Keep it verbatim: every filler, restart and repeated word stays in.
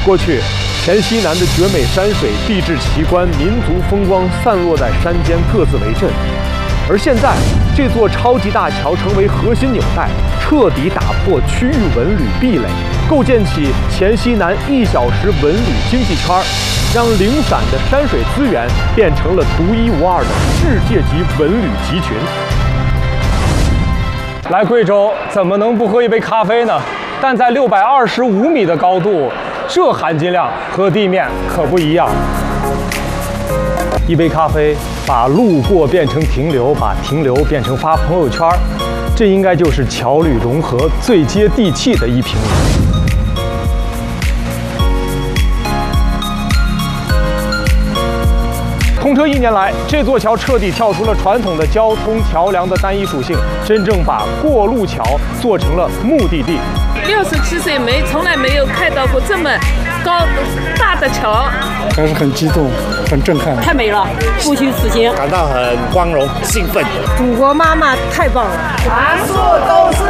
过去，黔西南的绝美山水、地质奇观、民族风光散落在山间，各自为阵。而现在，这座超级大桥成为核心纽带，彻底打破区域文旅壁垒，构建起黔西南一小时文旅经济圈，让零散的山水资源变成了独一无二的世界级文旅集群。来贵州怎么能不喝一杯咖啡呢？但在六百二十五米的高度，这含金量和地面可不一样。一杯咖啡把路过变成停留，把停留变成发朋友圈，这应该就是桥旅融合最接地气的一瓶饮。通车一年来，这座桥彻底跳出了传统的交通桥梁的单一属性，真正把过路桥做成了目的地。 六十七岁没从来没有看到过这么高大的桥， 还是很激动，很震撼， 太美了，不虚此行， 感到很光荣、兴奋。 祖国妈妈太棒了， 凡事都是